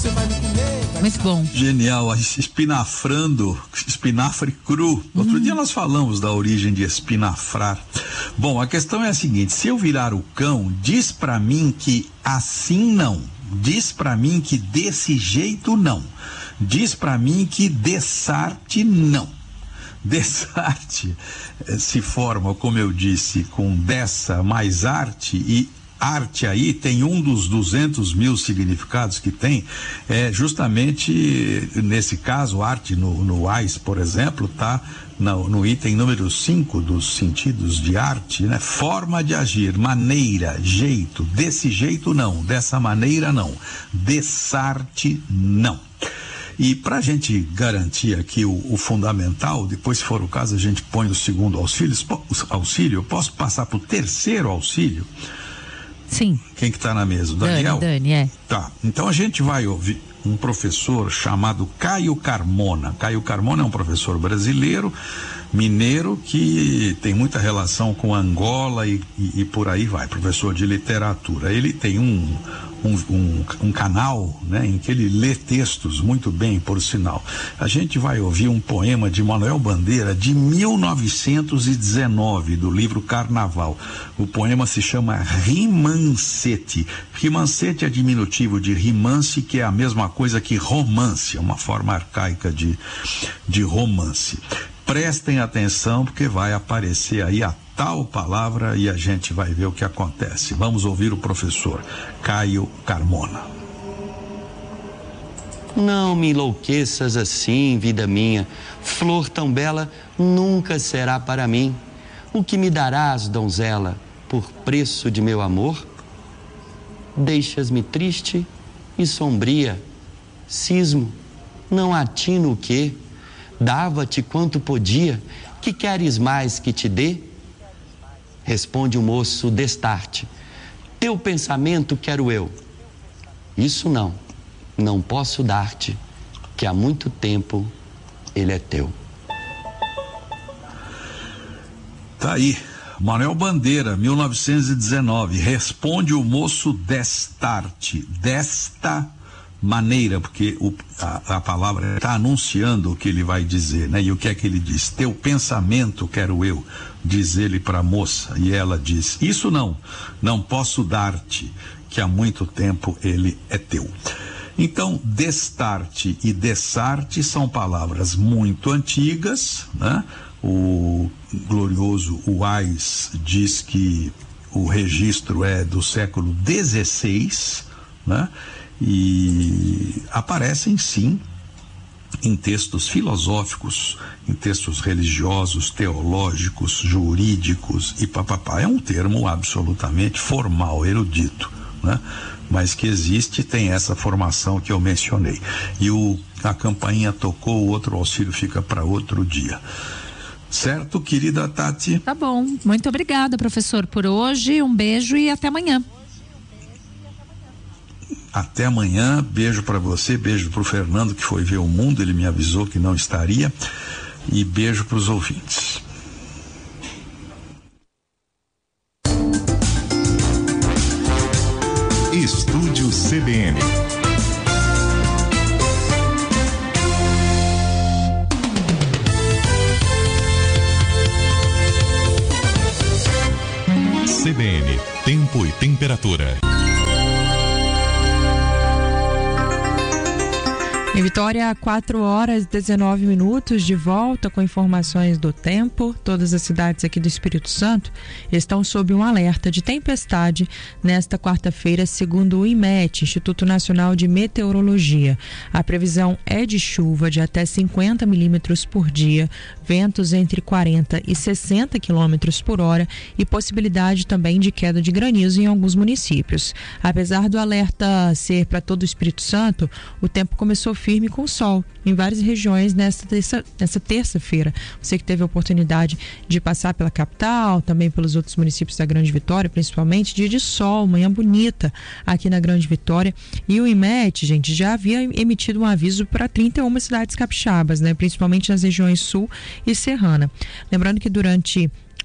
Muito bom. Genial, espinafre cru. Outro dia nós falamos da origem de espinafrar. Bom, a questão é a seguinte: se eu virar o cão, diz pra mim que assim não. Diz pra mim que desse jeito não. Diz pra mim que dessarte não. Dessarte se forma, como eu disse, com dessa mais arte, e arte aí tem um dos 200 mil significados que tem, justamente nesse caso, arte no AIS, por exemplo, tá no item número 5 dos sentidos de arte, né? Forma de agir, maneira, jeito, desse jeito não, dessa maneira não, dessarte não. E para a gente garantir aqui o fundamental, depois, se for o caso, a gente põe o segundo auxílio. Eu posso passar para o terceiro auxílio? Sim. Quem que está na mesa? Daniel? Dani. Tá, então a gente vai ouvir um professor chamado Caio Carmona. Caio Carmona é um professor brasileiro, mineiro, que tem muita relação com Angola e por aí vai, professor de literatura. Ele tem um canal, né, em que ele lê textos muito bem, por sinal. A gente vai ouvir um poema de Manuel Bandeira de 1919, do livro Carnaval. O poema se chama Rimancete. Rimancete é diminutivo de rimance, que é a mesma coisa que romance, é uma forma arcaica de romance. Prestem atenção, porque vai aparecer aí a tal palavra e a gente vai ver o que acontece. Vamos ouvir o professor Caio Carmona. Não me enlouqueças assim, vida minha. Flor tão bela nunca será para mim. O que me darás, donzela, por preço de meu amor? Deixas-me triste e sombria. Cismo, não atino o quê? Dava-te quanto podia. Que queres mais que te dê? Responde o moço destarte. Teu pensamento quero eu. Isso não posso dar-te, que há muito tempo ele é teu. Tá aí, Manuel Bandeira, 1919. Responde o moço destarte, desta maneira, porque a palavra está anunciando o que ele vai dizer, né? E o que é que ele diz? Teu pensamento quero eu, diz ele para a moça, e ela diz: isso não posso dar-te, que há muito tempo ele é teu. Então, destarte e dessarte são palavras muito antigas, né? O glorioso Wise diz que o registro é do século XVI, né? E aparecem sim em textos filosóficos, em textos religiosos, teológicos, jurídicos e papapá. É um termo absolutamente formal, erudito, né? Mas que existe, tem essa formação que eu mencionei. E a campainha tocou, o outro auxílio fica para outro dia. Certo, querida Tati? Tá bom, muito obrigada, professor, por hoje. Um beijo e até amanhã. Até amanhã, beijo para você, beijo para o Fernando, que foi ver o mundo, ele me avisou que não estaria, e beijo para os ouvintes. Estúdio CBN. CBN, tempo e temperatura. Em Vitória, 4h19, de volta com informações do tempo. Todas as cidades aqui do Espírito Santo estão sob um alerta de tempestade nesta quarta-feira, segundo o IMET, Instituto Nacional de Meteorologia. A previsão é de chuva de até 50 milímetros por dia, ventos entre 40 e 60 quilômetros por hora e possibilidade também de queda de granizo em alguns municípios. Apesar do alerta ser para todo o Espírito Santo, o tempo começou firme com sol em várias regiões nessa terça-feira. Você que teve a oportunidade de passar pela capital, também pelos outros municípios da Grande Vitória, principalmente, dia de sol, manhã bonita aqui na Grande Vitória. E o IMET, gente, já havia emitido um aviso para 31 cidades capixabas, né? Principalmente nas regiões sul e serrana. Lembrando que durante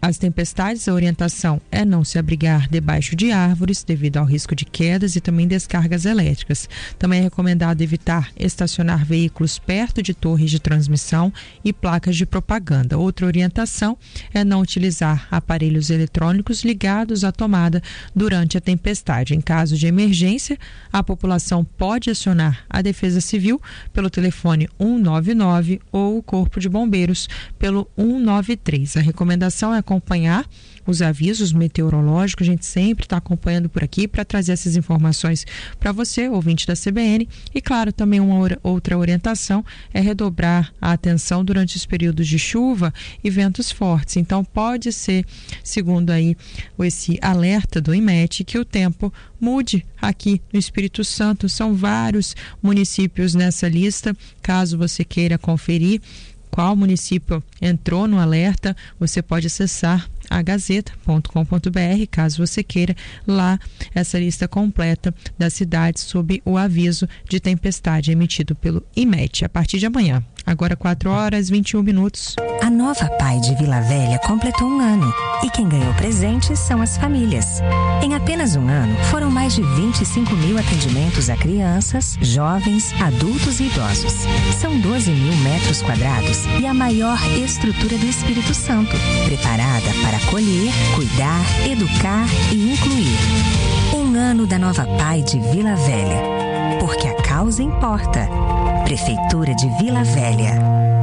As tempestades, a orientação é não se abrigar debaixo de árvores devido ao risco de quedas e também descargas elétricas. Também é recomendado evitar estacionar veículos perto de torres de transmissão e placas de propaganda. Outra orientação é não utilizar aparelhos eletrônicos ligados à tomada durante a tempestade. Em caso de emergência, a população pode acionar a Defesa Civil pelo telefone 199 ou o Corpo de Bombeiros pelo 193. A recomendação é acompanhar os avisos meteorológicos. A gente sempre está acompanhando por aqui para trazer essas informações para você, ouvinte da CBN. E claro, também uma outra orientação é redobrar a atenção durante os períodos de chuva e ventos fortes. Então pode ser, segundo aí esse alerta do IMET, que o tempo mude aqui no Espírito Santo. São vários municípios nessa lista. Caso você queira conferir qual município entrou no alerta, você pode acessar a gazeta.com.br, caso você queira, lá essa lista completa das cidades sob o aviso de tempestade emitido pelo IMET a partir de amanhã. Agora 4h21. A Nova Pai de Vila Velha completou 1 ano e quem ganhou presentes são as famílias. Em apenas 1 ano, foram mais de 25 mil atendimentos a crianças, jovens, adultos e idosos. São 12 mil metros quadrados e a maior estrutura do Espírito Santo, preparada para acolher, cuidar, educar e incluir. 1 ano da Nova Pai de Vila Velha, porque a causa importa. Prefeitura de Vila Velha.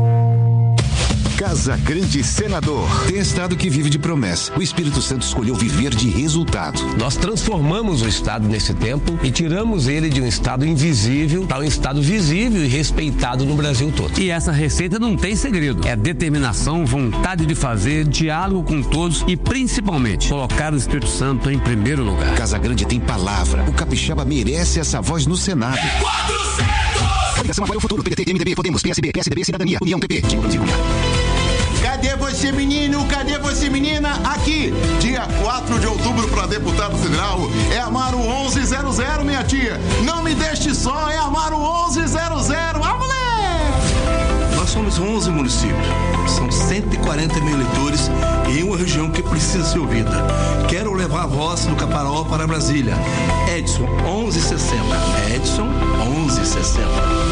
Casa Grande Senador. Tem estado que vive de promessa. O Espírito Santo escolheu viver de resultado. Nós transformamos o estado nesse tempo e tiramos ele de um estado invisível para um estado visível e respeitado no Brasil todo. E essa receita não tem segredo. É determinação, vontade de fazer, diálogo com todos e principalmente colocar o Espírito Santo em primeiro lugar. Casa Grande tem palavra. O capixaba merece essa voz no Senado. 400! Coligação Apoio Futuro, PDT, MDB, Podemos, PSB, PSDB, Cidadania, União, PP. Cadê você, menino? Cadê você, menina? Aqui, dia 4 de outubro para deputado federal, é Amaro 1100, minha tia. Não me deixe só, é Amaro 1100. Ah, moleque! Nós somos 11 municípios, são 140 mil eleitores em uma região que precisa ser ouvida. Quero levar a voz do Caparaó para Brasília. Edson 1160. Edson 1160.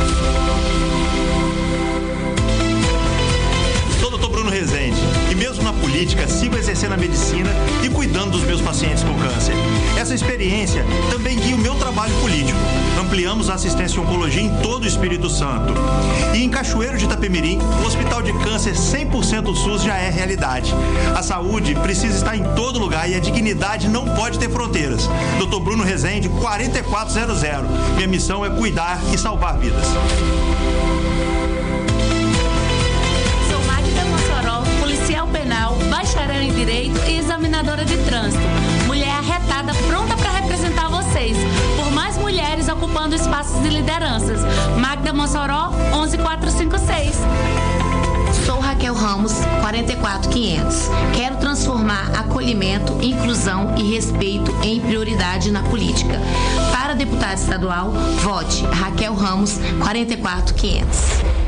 Bruno Rezende, e mesmo na política sigo exercendo a medicina e cuidando dos meus pacientes com câncer. Essa experiência também guia o meu trabalho político. Ampliamos a assistência em oncologia em todo o Espírito Santo. E em Cachoeiro de Itapemirim, o Hospital de Câncer 100% SUS já é realidade. A saúde precisa estar em todo lugar e a dignidade não pode ter fronteiras. Dr. Bruno Rezende, 4400. Minha missão é cuidar e salvar vidas. Policial penal, bacharel em direito e examinadora de trânsito. Mulher arretada, pronta para representar vocês. Por mais mulheres ocupando espaços de lideranças. Magda Mossoró, 11456. Sou Raquel Ramos, 44500. Quero transformar acolhimento, inclusão e respeito em prioridade na política. Para deputada estadual, vote Raquel Ramos, 44500.